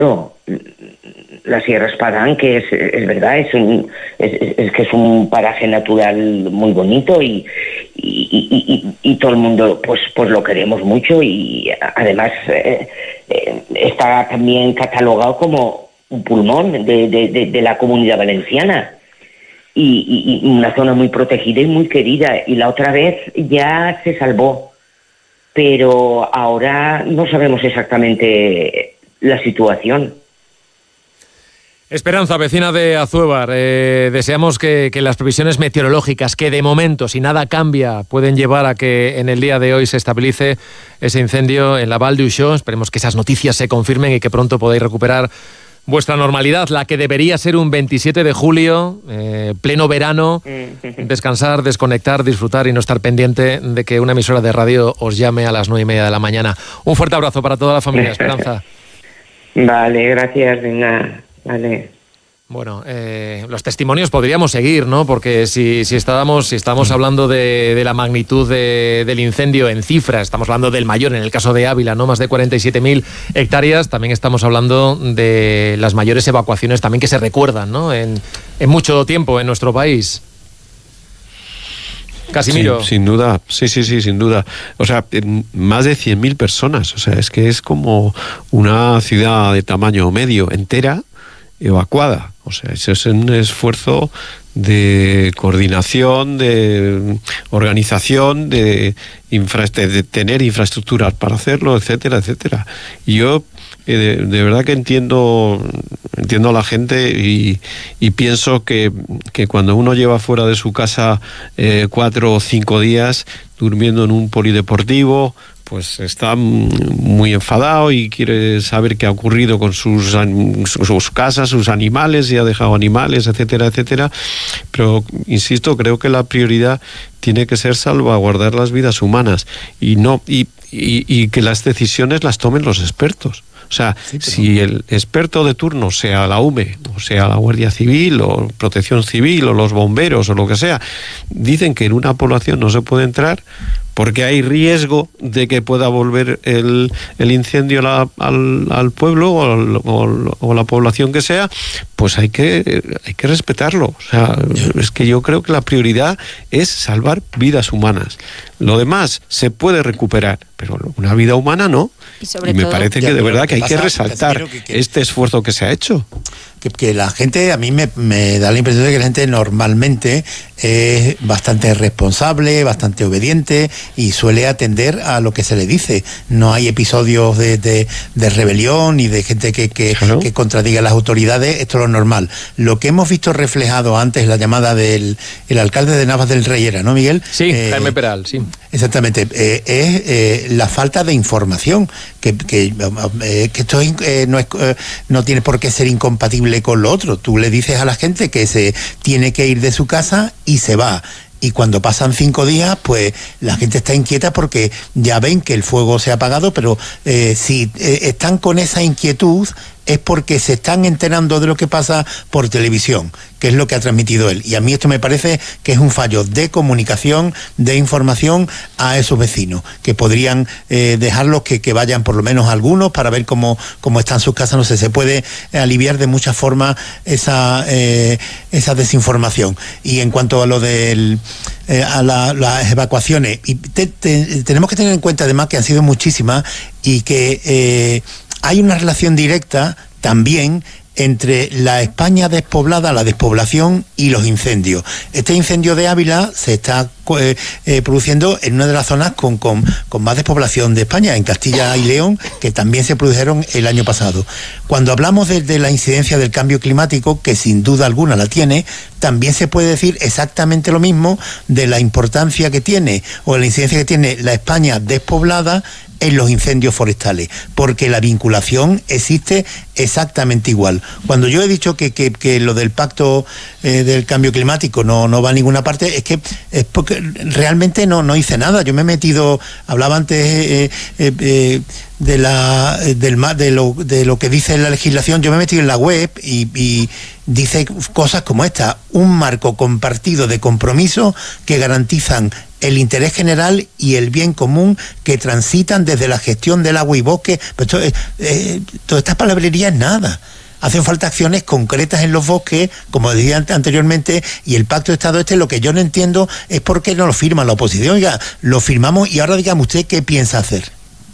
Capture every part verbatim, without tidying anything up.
No, la Sierra Espadán, que es, es verdad, es, un, es, es que es un paraje natural muy bonito y, y, y, y todo el mundo pues, pues lo queremos mucho y además eh, eh, está también catalogado como un pulmón de, de, de, de la Comunidad Valenciana y, y, y una zona muy protegida y muy querida, y la otra vez ya se salvó, pero ahora no sabemos exactamente la situación. Esperanza, vecina de Azuévar, eh, deseamos que, que las previsiones meteorológicas, que de momento, si nada cambia, pueden llevar a que en el día de hoy se estabilice ese incendio en la Val d'Uixó. Esperemos que esas noticias se confirmen y que pronto podáis recuperar vuestra normalidad, la que debería ser un veintisiete de julio, eh, pleno verano, descansar, desconectar, disfrutar y no estar pendiente de que una emisora de radio os llame a las nueve y media de la mañana. Un fuerte abrazo para toda la familia, Esperanza. Vale, gracias, venga, vale. Bueno, eh, los testimonios podríamos seguir, ¿no? Porque si, si estábamos, si estamos hablando de, de la magnitud de, del incendio en cifras, estamos hablando del mayor, en el caso de Ávila, ¿no? Más de cuarenta y siete mil hectáreas, también estamos hablando de las mayores evacuaciones también que se recuerdan, ¿no? En, en mucho tiempo en nuestro país. Casimiro. Sí, sin duda, sí, sí, sí, sin duda. O sea, más de cien mil personas, o sea, es que es como una ciudad de tamaño medio entera evacuada. O sea, eso es un esfuerzo de coordinación, de organización, de, infra, de tener infraestructuras para hacerlo, etcétera, etcétera. Y yo eh, de, de verdad que entiendo entiendo a la gente y, y pienso que, que cuando uno lleva fuera de su casa eh, cuatro o cinco días durmiendo en un polideportivo, pues está muy enfadado y quiere saber qué ha ocurrido con sus, sus casas, sus animales, si ha dejado animales, etcétera, etcétera. Pero, insisto, creo que la prioridad tiene que ser salvaguardar las vidas humanas y no y, y, y que las decisiones las tomen los expertos. O sea, sí, pero... si el experto de turno, sea la U M E, o sea la Guardia Civil, o Protección Civil, o los bomberos, o lo que sea, dicen que en una población no se puede entrar porque hay riesgo de que pueda volver el, el incendio la, al, al pueblo o, al, o, o la población que sea, pues hay que, hay que respetarlo. O sea, es que yo creo que la prioridad es salvar vidas humanas. Lo demás se puede recuperar, pero una vida humana no. Y, sobre y me todo, parece que de verdad que hay que resaltar que, que, este esfuerzo que se ha hecho. Que, que la gente, a mí me, me da la impresión de que la gente normalmente es bastante responsable, bastante obediente y suele atender a lo que se le dice. No hay episodios de, de, de rebelión y de gente que, que, claro. que contradiga a las autoridades. Esto es lo normal. Lo que hemos visto reflejado antes, la llamada del el alcalde de Navas del Rey era, ¿no, Miguel? Sí, eh, Jaime Peral, sí. Exactamente. Eh, es eh, la falta de información, que, que, eh, que esto eh, no, es, eh, no tiene por qué ser incompatible con lo otro. Tú le dices a la gente que se tiene que ir de su casa y se va. Y cuando pasan cinco días, pues la gente está inquieta porque ya ven que el fuego se ha apagado, pero eh, si eh, están con esa inquietud es porque se están enterando de lo que pasa por televisión, que es lo que ha transmitido él. Y a mí esto me parece que es un fallo de comunicación, de información a esos vecinos, que podrían eh, dejarlos que, que vayan por lo menos algunos para ver cómo, cómo están sus casas. No sé, se puede aliviar de muchas formas esa, eh, esa desinformación. Y en cuanto a lo del... Eh, a la, las evacuaciones, y te, te, tenemos que tener en cuenta además que han sido muchísimas y que eh, hay una relación directa también entre la España despoblada, la despoblación y los incendios. Este incendio de Ávila se está eh, eh, produciendo en una de las zonas con, con, con más despoblación de España, en Castilla y León, que también se produjeron el año pasado. Cuando hablamos de, de la incidencia del cambio climático, que sin duda alguna la tiene, también se puede decir exactamente lo mismo de la importancia que tiene, o la incidencia que tiene la España despoblada en los incendios forestales, porque la vinculación existe exactamente igual. Cuando yo he dicho que, que, que lo del pacto eh, del cambio climático no, no va a ninguna parte, es que es porque realmente no, no hice nada. Yo me he metido, hablaba antes eh, eh, eh, de la del de lo, de lo que dice la legislación, yo me he metido en la web y, y dice cosas como esta: un marco compartido de compromiso que garantizan el interés general y el bien común que transitan desde la gestión del agua y bosque. Pero esto, eh, toda esta palabrería es nada. Hacen falta acciones concretas en los bosques, como decía anteriormente, y el Pacto de Estado este, lo que yo no entiendo es por qué no lo firma la oposición. Oiga, lo firmamos y ahora dígame usted qué piensa hacer.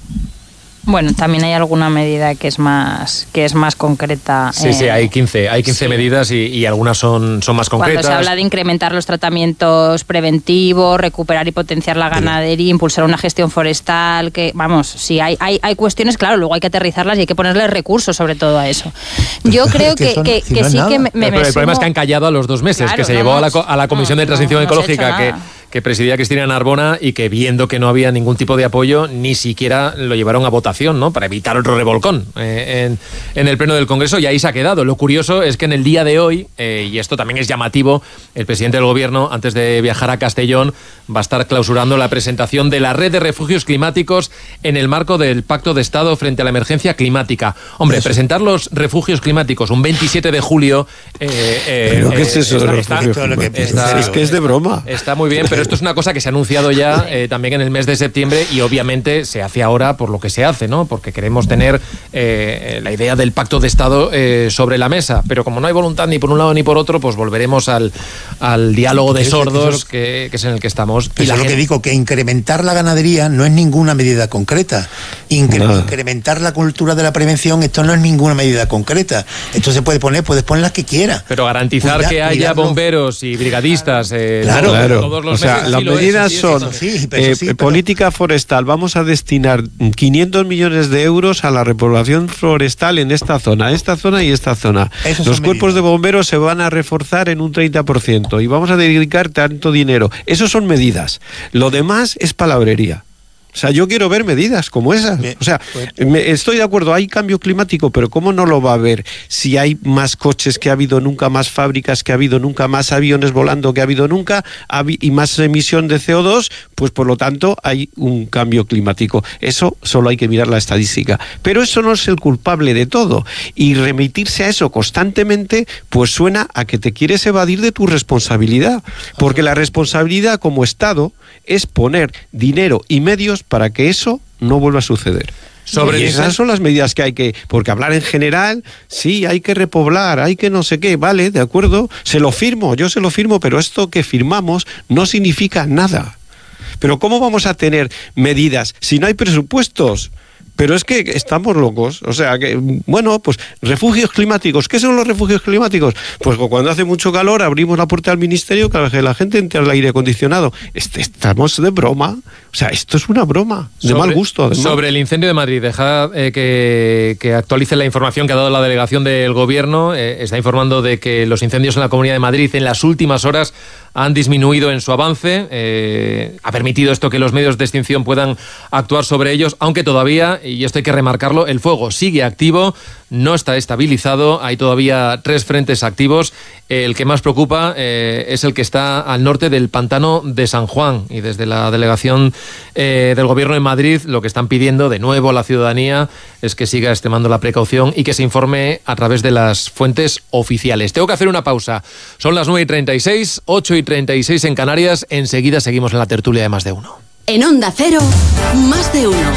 Bueno, también hay alguna medida que es más que es más concreta. Sí, eh, sí, hay quince, hay quince sí. medidas y, y algunas son, son más concretas. Cuando se habla de incrementar los tratamientos preventivos, recuperar y potenciar la ganadería, impulsar una gestión forestal, que vamos, sí, hay, hay, hay cuestiones, claro, luego hay que aterrizarlas y hay que ponerle recursos sobre todo a eso. Yo creo que, que, que, si que no sí que me, me Pero el sumo... problema es que han callado a los dos meses, claro, que se no, llevó no, a la, a la Comisión no, de Transición no, Ecológica, no que... que presidía Cristina Narbona y que viendo que no había ningún tipo de apoyo, ni siquiera lo llevaron a votación, ¿no? Para evitar otro revolcón eh, en, en el Pleno del Congreso, y ahí se ha quedado. Lo curioso es que en el día de hoy, eh, y esto también es llamativo, el presidente del Gobierno, antes de viajar a Castellón, va a estar clausurando la presentación de la red de refugios climáticos en el marco del Pacto de Estado frente a la emergencia climática. Hombre, eso. Presentar los refugios climáticos un veintisiete de julio... Eh, eh, ¿Pero qué es eso está, de refugios está, climáticos? Está, es que es de broma. Está muy bien, pero esto es una cosa que se ha anunciado ya eh, también en el mes de septiembre, y obviamente se hace ahora por lo que se hace, ¿no? Porque queremos tener eh, la idea del Pacto de Estado eh, sobre la mesa, pero como no hay voluntad ni por un lado ni por otro, pues volveremos al, al diálogo de sordos que, que es en el que estamos. Eso es lo que digo, que incrementar la ganadería no es ninguna medida concreta. Incre no. Incrementar la cultura de la prevención, esto no es ninguna medida concreta. Esto se puede poner, puedes poner las que quieras. Pero garantizar Cuida, que haya cuidarlo. bomberos y brigadistas eh, claro, todos, claro. todos los o sea, meses, las sí medidas es, son sí, sí, eh, sí, pero... política forestal. Vamos a destinar quinientos millones de euros a la repoblación forestal en esta zona, esta zona y esta zona. Esos los cuerpos medidas. de bomberos se van a reforzar en un treinta por ciento y vamos a dedicar tanto dinero. Esos son medidas. Lo demás es palabrería. O sea, yo quiero ver medidas como esas. O sea, me, estoy de acuerdo, hay cambio climático, pero ¿cómo no lo va a haber si hay más coches que ha habido nunca, más fábricas que ha habido nunca, más aviones volando que ha habido nunca y más emisión de C O dos? Pues por lo tanto hay un cambio climático. Eso solo hay que mirar la estadística. Pero eso no es el culpable de todo. Y remitirse a eso constantemente, pues suena a que te quieres evadir de tu responsabilidad. Porque la responsabilidad como Estado es poner dinero y medios para que eso no vuelva a suceder. Sobre y esas son las medidas que hay que... Porque hablar en general, sí, hay que repoblar, hay que no sé qué, vale, de acuerdo, se lo firmo, yo se lo firmo, pero esto que firmamos no significa nada. Pero ¿cómo vamos a tener medidas si no hay presupuestos? Pero es que estamos locos, o sea, que bueno, pues refugios climáticos. ¿Qué son los refugios climáticos? Pues cuando hace mucho calor abrimos la puerta al ministerio para que la gente entre al aire acondicionado. Este, estamos de broma, o sea, esto es una broma, de sobre, mal gusto. Además. Sobre el incendio de Madrid, deja eh, que, que actualice la información que ha dado la delegación del Gobierno. Eh, está informando de que los incendios en la Comunidad de Madrid en las últimas horas han disminuido en su avance. Eh, ha permitido esto que los medios de extinción puedan actuar sobre ellos, aunque todavía, y esto hay que remarcarlo, el fuego sigue activo, no está estabilizado, hay todavía tres frentes activos. El que más preocupa eh, es el que está al norte del pantano de San Juan, y desde la delegación eh, del Gobierno en Madrid lo que están pidiendo de nuevo a la ciudadanía es que siga extremando la precaución y que se informe a través de las fuentes oficiales. Tengo que hacer una pausa. Son las nueve y treinta y seis, ocho y treinta y seis en Canarias. Enseguida seguimos en la tertulia de Más de Uno. En Onda Cero, Más de Uno.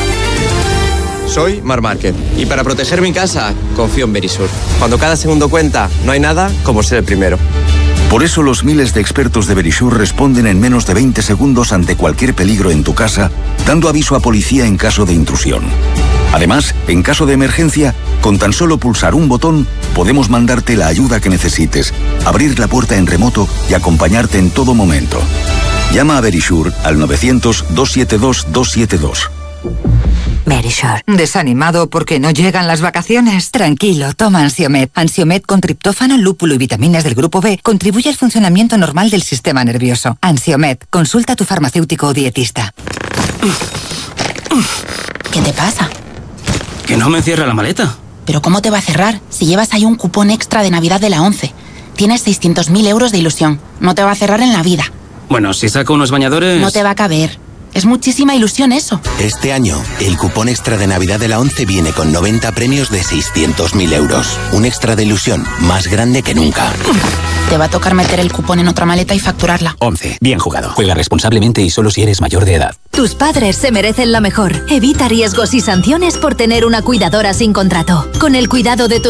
Soy Mar Márquez y para proteger mi casa confío en Verisur. Cuando cada segundo cuenta, no hay nada como ser el primero. Por eso los miles de expertos de Verisur responden en menos de veinte segundos ante cualquier peligro en tu casa, dando aviso a policía en caso de intrusión. Además, en caso de emergencia, con tan solo pulsar un botón, podemos mandarte la ayuda que necesites, abrir la puerta en remoto y acompañarte en todo momento. Llama a Verisur al novecientos, doscientos setenta y dos, doscientos setenta y dos. Verisur. ¿Desanimado porque no llegan las vacaciones? Tranquilo, toma Ansiomed. Ansiomed con triptófano, lúpulo y vitaminas del grupo B contribuye al funcionamiento normal del sistema nervioso. Ansiomed. Consulta a tu farmacéutico o dietista. ¿Qué te pasa? Que no me cierra la maleta. ¿Pero cómo te va a cerrar si llevas ahí un cupón extra de Navidad de la ONCE? Tienes seiscientos mil euros de ilusión. No te va a cerrar en la vida. Bueno, si saco unos bañadores... No te va a caber. Es muchísima ilusión eso. Este año, el cupón extra de Navidad de la ONCE viene con noventa premios de seiscientos mil euros. Un extra de ilusión más grande que nunca. Te va a tocar meter el cupón en otra maleta y facturarla. ONCE. Bien jugado. Juega responsablemente y solo si eres mayor de edad. Tus padres se merecen lo mejor. Evita riesgos y sanciones por tener una cuidadora sin contrato. Con el cuidado de tus